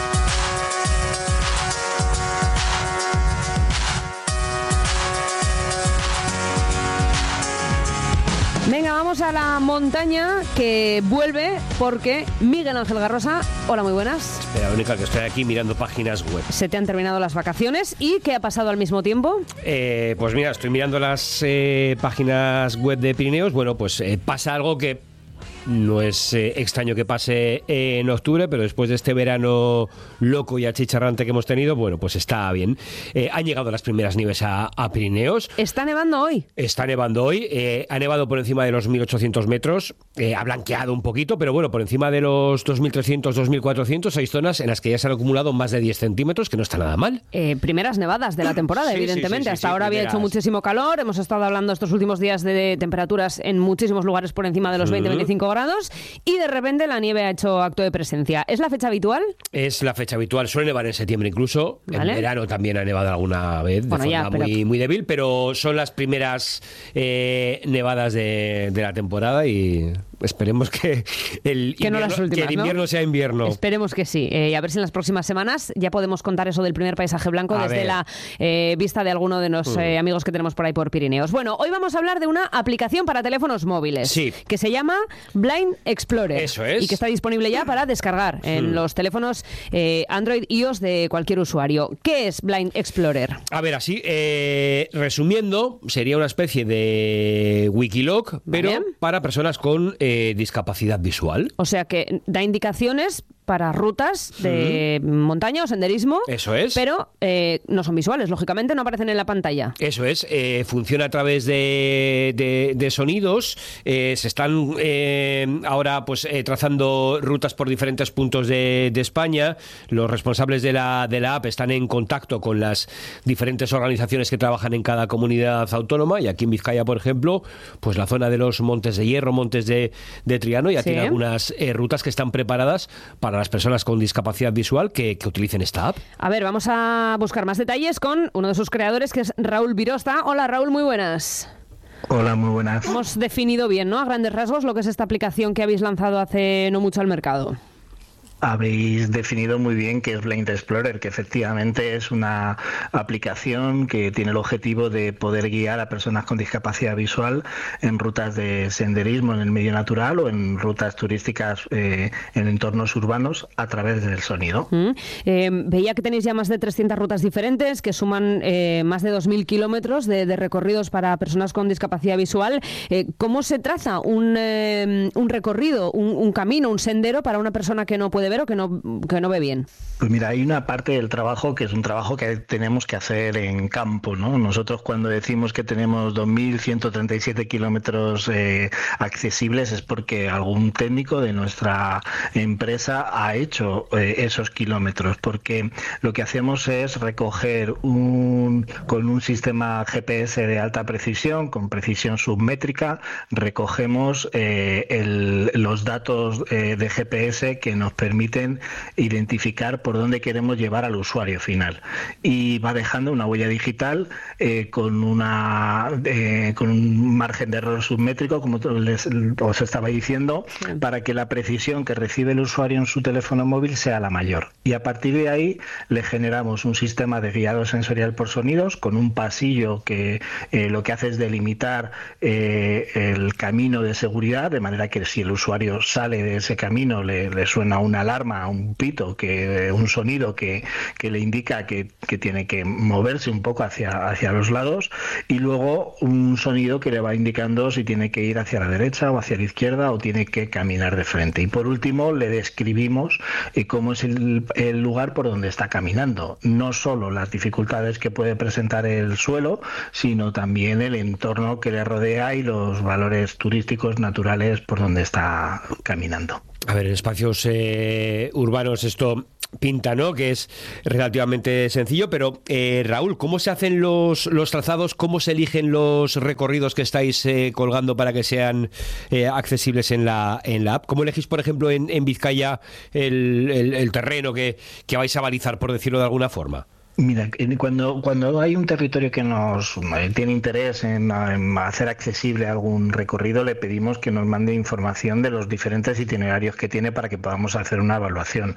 Venga, vamos a la montaña que vuelve porque Miguel Ángel Garrosa, hola, muy buenas. Espera, única que estoy aquí mirando páginas web. Se te han terminado las vacaciones y ¿qué ha pasado al mismo tiempo? Pues mira, estoy mirando las páginas web de Pirineos. Bueno, pues pasa algo que no es extraño que pase en octubre, pero después de este verano loco y achicharrante que hemos tenido, bueno, pues está bien. Han llegado las primeras nieves a Pirineos. ¿Está nevando hoy? Está nevando hoy. Ha nevado por encima de los 1.800 metros. Ha blanqueado un poquito, pero bueno, por encima de los 2.300, 2.400 hay zonas en las que ya se han acumulado más de 10 centímetros, que no está nada mal. Primeras nevadas de la temporada, Sí, evidentemente. sí, Hasta ahora había hecho muchísimo calor. Hemos estado hablando estos últimos días de temperaturas en muchísimos lugares por encima de los 20-25 grados. Y de repente la nieve ha hecho acto de presencia. ¿Es la fecha habitual? Es la fecha habitual. Suele nevar en septiembre incluso. ¿Vale? En verano también ha nevado alguna vez de forma muy débil, pero son las primeras nevadas de la temporada y esperemos que el invierno sea invierno. Esperemos que sí. Y a ver si en las próximas semanas ya podemos contar eso del primer paisaje blanco desde la vista de alguno de los amigos que tenemos por ahí por Pirineos. Bueno, hoy vamos a hablar de una aplicación para teléfonos móviles que se llama Blind Explorer. Eso es. Y que está disponible ya para descargar en los teléfonos Android, iOS de cualquier usuario. ¿Qué es Blind Explorer? A ver, así, resumiendo, sería una especie de Wikiloc, pero para personas con discapacidad visual. O sea que da indicaciones para rutas de montaña o senderismo. Eso es. Pero no son visuales, lógicamente no aparecen en la pantalla. Eso es. Funciona a través de sonidos. Se están ahora pues trazando rutas por diferentes puntos de España. Los responsables de la app están en contacto con las diferentes organizaciones que trabajan en cada comunidad autónoma. Y aquí en Vizcaya, por ejemplo, pues la zona de los Montes de Hierro, Montes de Triano, ya tiene algunas rutas que están preparadas para las personas con discapacidad visual que utilicen esta app. A ver, vamos a buscar más detalles con uno de sus creadores, que es Raúl Virosta. Hola, Raúl, muy buenas. Hola, muy buenas. Hemos definido bien, ¿no?, a grandes rasgos, lo que es esta aplicación que habéis lanzado hace no mucho al mercado. Habéis definido muy bien qué es Blind Explorer, que efectivamente es una aplicación que tiene el objetivo de poder guiar a personas con discapacidad visual en rutas de senderismo en el medio natural o en rutas turísticas en entornos urbanos a través del sonido. Veía que tenéis ya más de 300 rutas diferentes que suman más de 2.000 kilómetros de recorridos para personas con discapacidad visual. ¿Cómo se traza un recorrido, un camino, un sendero para una persona que no puede puede ver o que no ve bien? Pues mira, hay una parte del trabajo que es un trabajo que tenemos que hacer en campo, ¿no? Nosotros cuando decimos que tenemos 2.137 kilómetros accesibles es porque algún técnico de nuestra empresa ha hecho esos kilómetros, porque lo que hacemos es recoger con un sistema GPS de alta precisión, con precisión submétrica, recogemos los datos de GPS que nos permiten identificar por dónde queremos llevar al usuario final, y va dejando una huella digital con un margen de error submétrico, como os estaba diciendo, para que la precisión que recibe el usuario en su teléfono móvil sea la mayor, y a partir de ahí le generamos un sistema de guiado sensorial por sonidos con un pasillo que lo que hace es delimitar el camino de seguridad, de manera que si el usuario sale de ese camino le suena una alarma, un pito, un sonido que le indica que tiene que moverse un poco hacia los lados, y luego un sonido que le va indicando si tiene que ir hacia la derecha o hacia la izquierda o tiene que caminar de frente. Y por último le describimos cómo es el lugar por donde está caminando, no solo las dificultades que puede presentar el suelo, sino también el entorno que le rodea y los valores turísticos naturales por donde está caminando. A ver, en espacios urbanos esto pinta, ¿no?, que es relativamente sencillo, pero Raúl, ¿cómo se hacen los trazados? ¿Cómo se eligen los recorridos que estáis colgando para que sean accesibles en la app? ¿Cómo elegís, por ejemplo, en Vizcaya el terreno que vais a balizar, por decirlo de alguna forma? Mira, cuando hay un territorio que nos tiene interés en hacer accesible algún recorrido, le pedimos que nos mande información de los diferentes itinerarios que tiene para que podamos hacer una evaluación.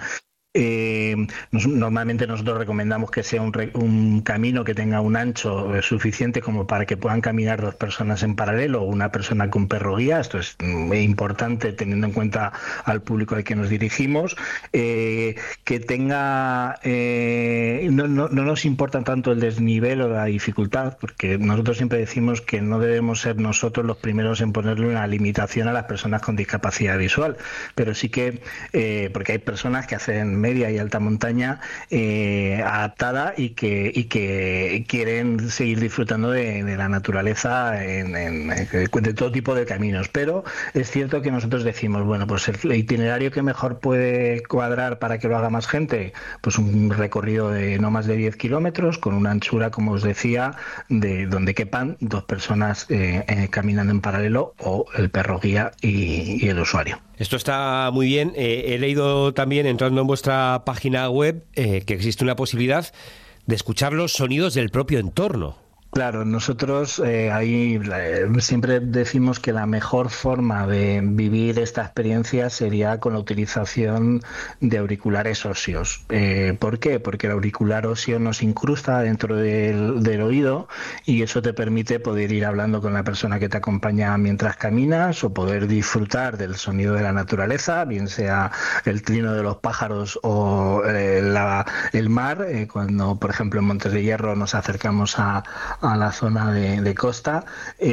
Normalmente nosotros recomendamos que sea un camino que tenga un ancho suficiente como para que puedan caminar 2 personas en paralelo o una persona con perro guía. Esto es muy importante teniendo en cuenta al público al que nos dirigimos. Que tenga no nos importa tanto el desnivel o la dificultad, porque nosotros siempre decimos que no debemos ser nosotros los primeros en ponerle una limitación a las personas con discapacidad visual, pero sí que porque hay personas que hacen media y alta montaña adaptada y que quieren seguir disfrutando de la naturaleza de todo tipo de caminos, pero es cierto que nosotros decimos, bueno, pues el itinerario que mejor puede cuadrar para que lo haga más gente, pues un recorrido de no más de 10 kilómetros con una anchura, como os decía, de donde quepan 2 personas caminando en paralelo, o el perro guía y el usuario. Esto está muy bien. He leído también, entrando en vuestra página web, que existe una posibilidad de escuchar los sonidos del propio entorno. Claro, nosotros ahí siempre decimos que la mejor forma de vivir esta experiencia sería con la utilización de auriculares óseos. ¿Por qué? Porque el auricular óseo nos incrusta dentro del oído, y eso te permite poder ir hablando con la persona que te acompaña mientras caminas, o poder disfrutar del sonido de la naturaleza, bien sea el trino de los pájaros o el mar. Cuando, por ejemplo, en Montes de Hierro nos acercamos a la zona de costa,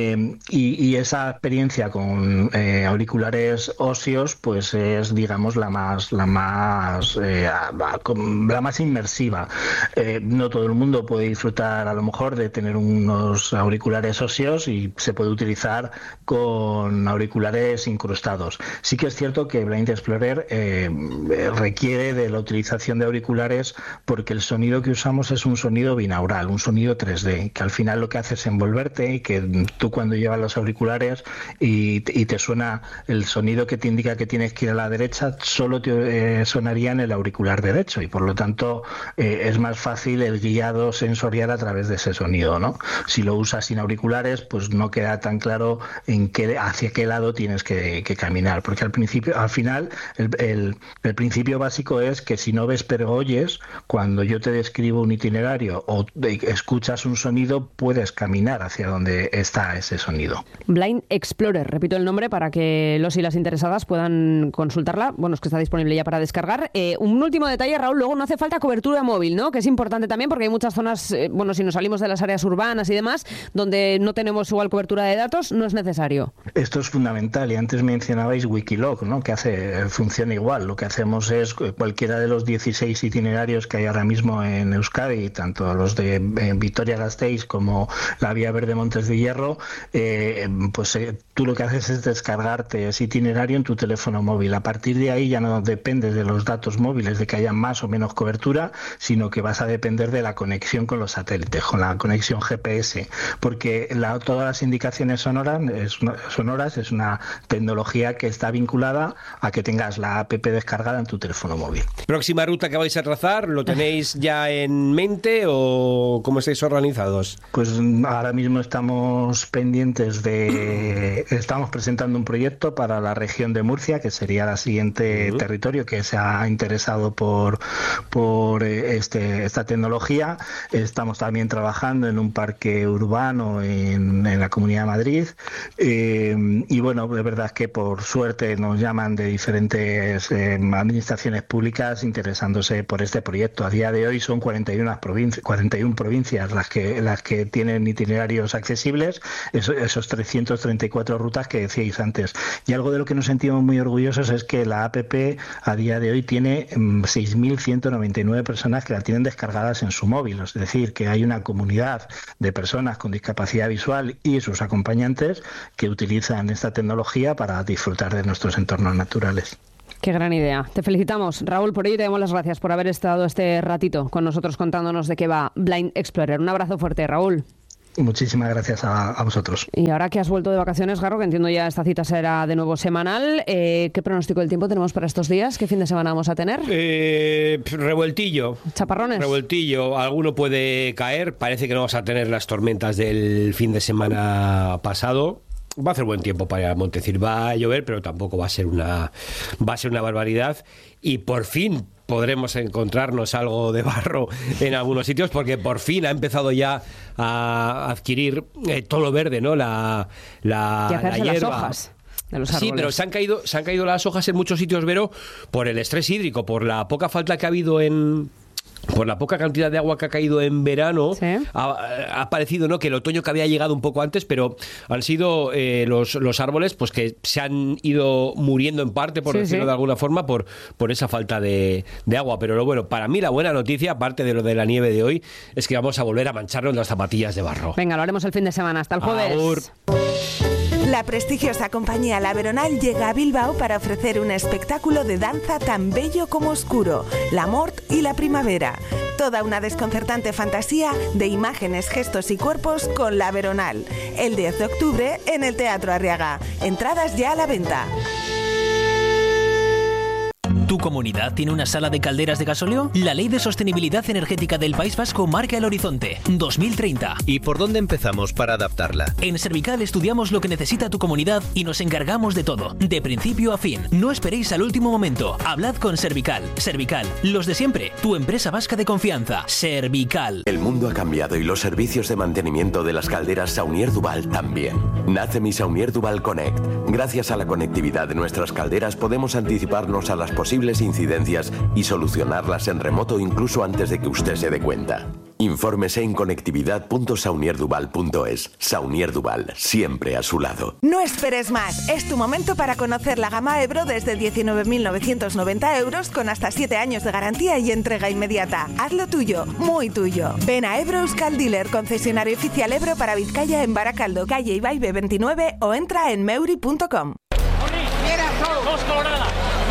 y esa experiencia con auriculares óseos pues es, digamos, la más inmersiva. No todo el mundo puede disfrutar a lo mejor de tener unos auriculares óseos, y se puede utilizar con auriculares incrustados. Sí que es cierto que Blind Explorer requiere de la utilización de auriculares, porque el sonido que usamos es un sonido binaural, un sonido 3D, que al final lo que hace es envolverte, y que tú cuando llevas los auriculares y te suena el sonido que te indica que tienes que ir a la derecha, solo te sonaría en el auricular derecho, y por lo tanto es más fácil el guiado sensorial a través de ese sonido, ¿no? Si lo usas sin auriculares, pues no queda tan claro hacia qué lado tienes que caminar, porque al final el principio básico es que si no ves pero oyes, cuando yo te describo un itinerario o escuchas un sonido, solo puedes caminar hacia donde está ese sonido. Blind Explorer, repito el nombre para que los y las interesadas puedan consultarla. Bueno, es que está disponible ya para descargar. Un último detalle, Raúl, luego no hace falta cobertura móvil, ¿no? Que es importante también porque hay muchas zonas, bueno, si nos salimos de las áreas urbanas y demás, donde no tenemos igual cobertura de datos, no es necesario. Esto es fundamental, y antes mencionabais Wikiloc, ¿no? Que funciona igual. Lo que hacemos es cualquiera de los 16 itinerarios que hay ahora mismo en Euskadi, tanto los de Vitoria-Gasteiz como la Vía Verde Montes de Hierro, tú lo que haces es descargarte ese itinerario en tu teléfono móvil. A partir de ahí ya no dependes de los datos móviles, de que haya más o menos cobertura, sino que vas a depender de la conexión con los satélites, con la conexión GPS, porque todas las indicaciones sonoras es una tecnología que está vinculada a que tengas la app descargada en tu teléfono móvil. ¿Próxima ruta que vais a trazar? ¿Lo tenéis ya en mente o cómo estáis organizados? Pues ahora mismo estamos pendientes estamos presentando un proyecto para la región de Murcia, que sería la siguiente territorio que se ha interesado por esta tecnología. Estamos también trabajando en un parque urbano en la Comunidad de Madrid, y bueno, de verdad que por suerte nos llaman de diferentes administraciones públicas interesándose por este proyecto. A día de hoy son 41 provincias las que tienen itinerarios accesibles, esos 334 rutas que decíais antes. Y algo de lo que nos sentimos muy orgullosos es que la app a día de hoy tiene 6.199 personas que la tienen descargadas en su móvil. Es decir, que hay una comunidad de personas con discapacidad visual y sus acompañantes que utilizan esta tecnología para disfrutar de nuestros entornos naturales. Qué gran idea. Te felicitamos, Raúl, por ello y te damos las gracias por haber estado este ratito con nosotros contándonos de qué va Blind Explorer. Un abrazo fuerte, Raúl. Muchísimas gracias a vosotros. Y ahora que has vuelto de vacaciones, Garro, que entiendo ya esta cita será de nuevo semanal, ¿qué pronóstico del tiempo tenemos para estos días? ¿Qué fin de semana vamos a tener? Revueltillo. ¿Chaparrones? Revueltillo. Alguno puede caer. Parece que no vamos a tener las tormentas del fin de semana pasado. Va a hacer buen tiempo para Montecir. Va a llover, pero tampoco va a ser una barbaridad. Y por fin podremos encontrarnos algo de barro en algunos sitios, porque por fin ha empezado ya a adquirir todo lo verde, ¿no? La hierba. Las hojas de los árboles. Sí, pero se han caído las hojas en muchos sitios, Vero, por el estrés hídrico, por la poca falta que ha habido por la poca cantidad de agua que ha caído en verano. ¿Sí? Ha parecido, ¿no?, que el otoño que había llegado un poco antes, pero han sido los árboles pues que se han ido muriendo en parte, por decirlo de alguna forma, por esa falta de agua. Pero bueno, para mí la buena noticia, aparte de lo de la nieve de hoy, es que vamos a volver a mancharnos las zapatillas de barro. Venga, lo haremos el fin de semana. Hasta el jueves. Aur. La prestigiosa compañía La Veronal llega a Bilbao para ofrecer un espectáculo de danza tan bello como oscuro, la mort y la primavera. Toda una desconcertante fantasía de imágenes, gestos y cuerpos con La Veronal. El 10 de octubre en el Teatro Arriaga. Entradas ya a la venta. ¿Tu comunidad tiene una sala de calderas de gasóleo? La Ley de Sostenibilidad Energética del País Vasco marca el horizonte 2030. ¿Y por dónde empezamos para adaptarla? En Servical estudiamos lo que necesita tu comunidad y nos encargamos de todo, de principio a fin. No esperéis al último momento. Hablad con Servical. Servical, los de siempre. Tu empresa vasca de confianza. Servical. El mundo ha cambiado y los servicios de mantenimiento de las calderas Saunier Duval también. Nace mi Saunier Duval Connect. Gracias a la conectividad de nuestras calderas podemos anticiparnos a las posibles incidencias y solucionarlas en remoto incluso antes de que usted se dé cuenta. Infórmese en conectividad.saunierduval.es. Saunier Duval, siempre a su lado. No esperes más. Es tu momento para conocer la gama Ebro desde 19.990 euros con hasta 7 años de garantía y entrega inmediata. Hazlo tuyo, muy tuyo. Ven a Ebro Euskal Dealer, concesionario oficial Ebro para Vizcaya en Baracaldo, calle Ibaibe 29 o entra en meuri.com. Dos coloradas.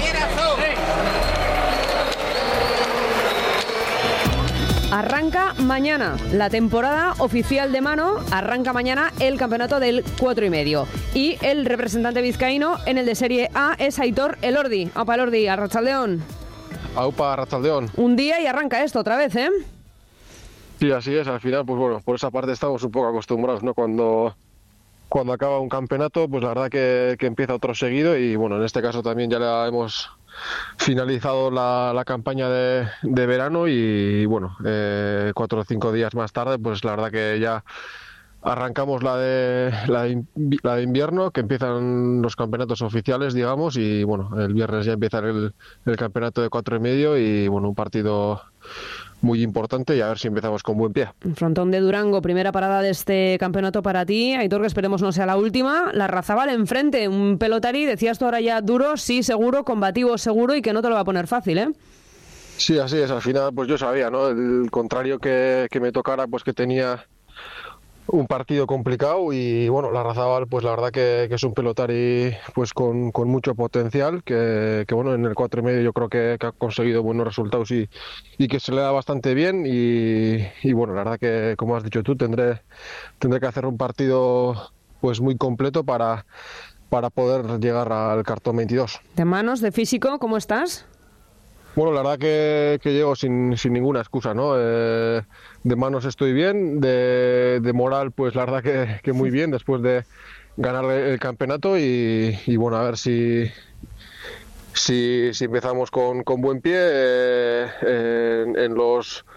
Arranca mañana la temporada oficial de mano, arranca mañana el campeonato del 4,5 y el representante vizcaíno en el de Serie A es Aitor Elordi. Aupa Elordi, Arratsaldeon. Aupa Arratsaldeon. Un día y arranca esto otra vez, ¿eh? Sí, así es, al final, pues bueno, por esa parte estamos un poco acostumbrados, ¿no? Cuando cuando acaba un campeonato, pues la verdad que empieza otro seguido y bueno, en este caso también ya la hemos finalizado la campaña de verano y bueno, 4 o 5 días más tarde, pues la verdad que ya arrancamos la de invierno, que empiezan los campeonatos oficiales, digamos, y bueno, el viernes ya empieza el campeonato de 4,5 y bueno, un partido muy importante y a ver si empezamos con buen pie. Frontón de Durango, primera parada de este campeonato para ti, Aitor, que esperemos no sea la última. La Larrazábal enfrente, un pelotari, decías tú ahora ya duro, sí, seguro, combativo, seguro y que no te lo va a poner fácil, ¿eh? Sí, así es, al final pues yo sabía, ¿no? El contrario que me tocara, pues que tenía un partido complicado y bueno, la Larrazábal pues la verdad que es un pelotari pues con mucho potencial, que bueno, en el 4,5 yo creo que ha conseguido buenos resultados y que se le da bastante bien y bueno, la verdad que como has dicho tú tendré que hacer un partido pues muy completo para poder llegar al cartón 22. De manos, de físico, ¿cómo estás? Bueno, la verdad que llego sin ninguna excusa, ¿no? De manos estoy bien, de moral pues la verdad que muy bien después de ganar el campeonato y bueno, a ver si empezamos con buen pie en los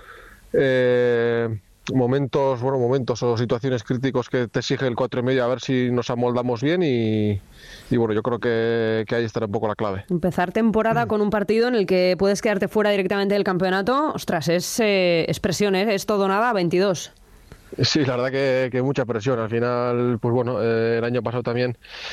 momentos o situaciones críticos que te exige el 4,5, a ver si nos amoldamos bien y bueno, yo creo que ahí estará un poco la clave. Empezar temporada con un partido en el que puedes quedarte fuera directamente del campeonato, ostras, es presión, ¿eh? Es todo nada a 22. Sí, la verdad que mucha presión. Al final, pues bueno, el año pasado también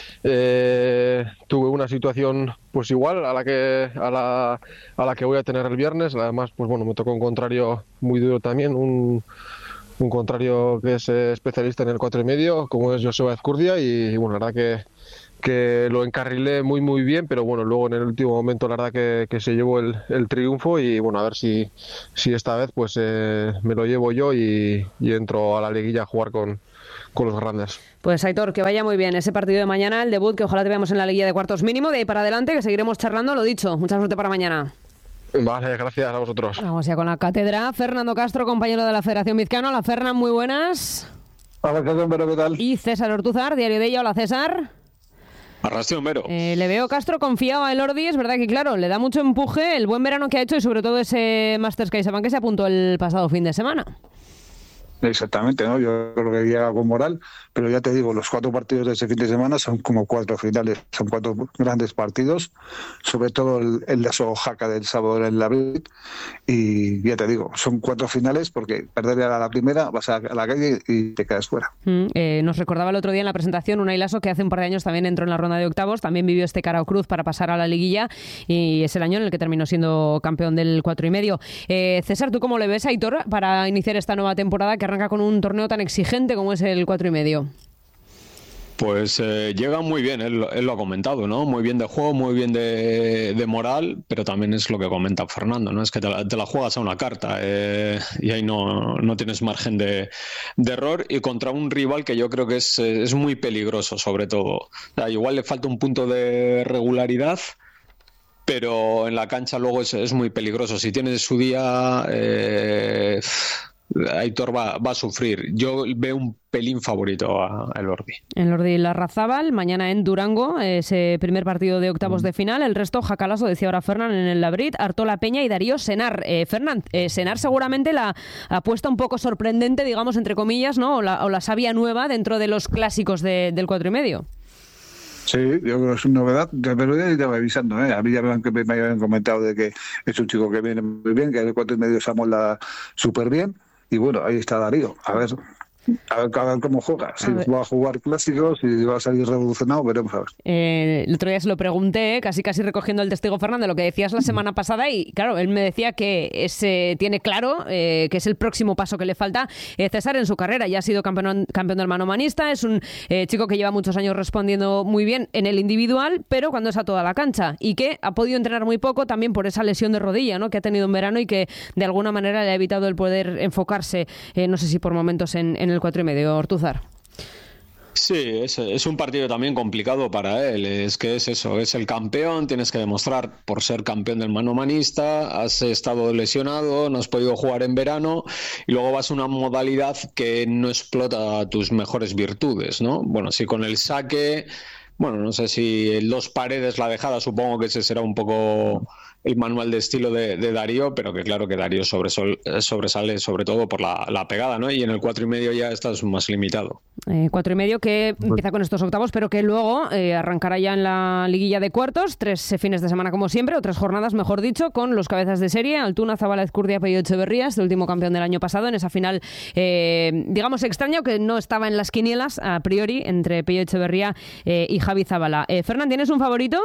tuve una situación pues igual a la que voy a tener el viernes. Además, pues bueno, me tocó un contrario muy duro también, un contrario que es especialista en el 4,5, como es Joseba Ezcurdia, y bueno, la verdad que lo encarrilé muy bien, pero bueno, luego en el último momento la verdad que se llevó el triunfo y bueno, a ver si esta vez pues me lo llevo yo y entro a la liguilla a jugar con los grandes. Pues Aitor, que vaya muy bien ese partido de mañana, el debut, que ojalá te veamos en la liguilla de cuartos mínimo, de ahí para adelante, que seguiremos charlando, lo dicho, mucha suerte para mañana. Vale, gracias a vosotros. Vamos ya con la cátedra. Fernando Castro, compañero de la Federación Vizcaína. Hola, Fernando, muy buenas. Hola, ¿qué tal? Y César Ortúzar, Diario de ella. Hola, César. Arrastrón, Vero. Le veo Castro confiado a Elordi, es verdad que claro, le da mucho empuje el buen verano que ha hecho y sobre todo ese Masters CaixaBank que se apuntó el pasado fin de semana. Exactamente, ¿no? Yo creo que llega con moral, pero ya te digo, los 4 partidos de ese fin de semana son como 4 finales, son 4 grandes partidos, sobre todo el de Sojaca del sábado en la Brit, y ya te digo, son 4 finales porque perder a la primera vas a la calle y te quedas fuera. Nos recordaba el otro día en la presentación Unai Laso, que hace un par de años también entró en la ronda de octavos, también vivió este cara o cruz para pasar a la liguilla y es el año en el que terminó siendo campeón del 4,5. César, ¿tú cómo le ves a Aitor para iniciar esta nueva temporada que arranca con un torneo tan exigente como es el 4,5? Pues llega muy bien, él lo ha comentado, ¿no? Muy bien de juego, muy bien de moral, pero también es lo que comenta Fernando, ¿no? Es que te la juegas a una carta y ahí no tienes margen de error y contra un rival que yo creo que es muy peligroso, sobre todo. O sea, igual le falta un punto de regularidad, pero en la cancha luego es muy peligroso. Si tiene su día... Aitor va a sufrir. Yo veo un pelín favorito a Elordi. Elordi Larrazábal, mañana en Durango, ese primer partido de octavos de final. El resto, Jacalaso, decía ahora Fernán, en el Labrit, Artola Peña y Darío Senar. Fernán, Senar seguramente la apuesta un poco sorprendente, digamos, entre comillas, ¿no? O la savia nueva dentro de los clásicos del 4,5. Sí, yo creo que es una novedad, pero ya estaba avisando, ¿eh? A mí ya me habían comentado de que es un chico que viene muy bien, que el 4,5 se amolda súper bien. Y bueno, ahí está Darío. A ver cómo juega. Si va a jugar clásicos, si va a salir revolucionado, veremos a ver. El otro día se lo pregunté, casi recogiendo el testigo Fernando, lo que decías la semana pasada, y claro, él me decía que tiene claro que es el próximo paso que le falta. César en su carrera ya ha sido campeón del manomanista, es un chico que lleva muchos años respondiendo muy bien en el individual, pero cuando es a toda la cancha, y que ha podido entrenar muy poco también por esa lesión de rodilla, ¿no?, que ha tenido en verano y que de alguna manera le ha evitado el poder enfocarse, no sé si por momentos en el 4,5, Ortúzar. Sí, es un partido también complicado para él. Es que es eso, es el campeón, tienes que demostrar por ser campeón del manomanista, has estado lesionado, no has podido jugar en verano y luego vas a una modalidad que no explota tus mejores virtudes, ¿no? Bueno, si con el saque, bueno, no sé si el 2 paredes la dejada, supongo que ese será un poco el manual de estilo de Darío, pero que claro que Darío sobresale sobre todo por la pegada, ¿no? Y en el 4,5 ya estás más limitado. 4,5 que empieza con estos octavos, pero que luego arrancará ya en la liguilla de cuartos, 3 fines de semana como siempre, o 3 jornadas, mejor dicho, con los cabezas de serie, Altuna, Zabala, Ezcurdia, Pello Echeverría, el último campeón del año pasado, en esa final, digamos, extraño, que no estaba en las quinielas a priori, entre Pello Echeverría y Javi Zabala. Fernán, ¿tienes un favorito?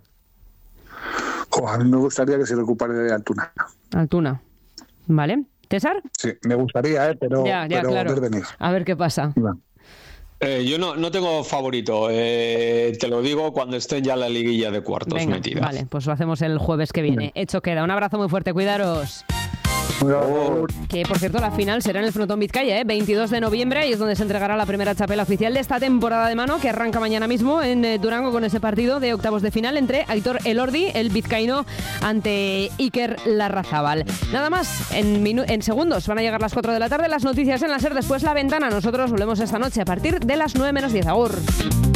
A mí me gustaría que se recupere Altuna. Altuna, ¿vale? ¿César? Sí, me gustaría, pero claro. venir. A ver qué pasa. Yo no tengo favorito, te lo digo cuando esté ya la liguilla de cuartos metida. Vale, pues lo hacemos el jueves que viene. Hecho queda. Un abrazo muy fuerte, cuidaros. Que, por cierto, la final será en el Frontón Vizcaya, 22 de noviembre, y es donde se entregará la primera chapela oficial de esta temporada de mano, que arranca mañana mismo en Durango con ese partido de octavos de final entre Aitor Elordi, el vizcaíno, ante Iker Larrazábal. Nada más, en segundos van a llegar las 4 de la tarde, las noticias en la SER, después La Ventana. Nosotros volvemos esta noche a partir de las 9 menos 10. Agur.